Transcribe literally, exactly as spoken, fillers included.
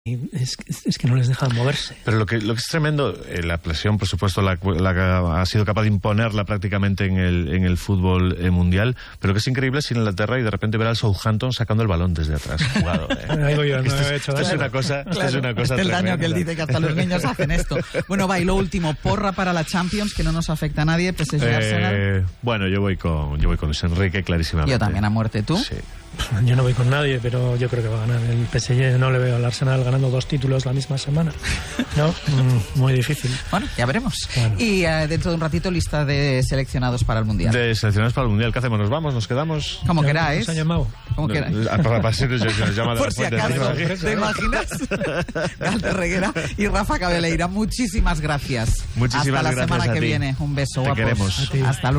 Es, es, es que no les dejan moverse. Pero lo que, lo que es tremendo, eh, la presión, por supuesto, la, la, ha sido capaz de imponerla prácticamente en el, en el fútbol eh, mundial, pero lo que es increíble es ir a Inglaterra y de repente ver al Southampton sacando el balón desde atrás jugado. Eh. Ahí voy yo, no esto, he hecho esto es una cosa, claro, esto es una cosa es el tremenda. daño que él dice que hasta los niños hacen esto. Bueno, va, y lo último, porra para la Champions, que no nos afecta a nadie, P S G Arsenal. Eh, bueno, yo voy con yo voy con Luis Enrique, clarísimamente. Yo también a muerte, ¿tú? Sí. Yo no voy con nadie, pero yo creo que va a ganar el P S G. No le veo al Arsenal ganando dos títulos la misma semana, ¿no? Mm, muy difícil. Bueno, ya veremos. Bueno. Y uh, dentro de un ratito, lista de seleccionados para el Mundial. De seleccionados para el Mundial, ¿qué hacemos? ¿Nos vamos? ¿Nos quedamos? Como ¿Ya queráis. ¿Nos han llamado? Como No, queráis. a- para- para ser- se nos llama de Por la si fuente, acaso, ¿te imaginas? ¿te imaginas? Galder Reguera y Rafa Cabeleira, muchísimas gracias. Muchísimas Hasta la gracias semana a que ti. viene. Un beso, Te guapos. queremos. A ti. Hasta luego.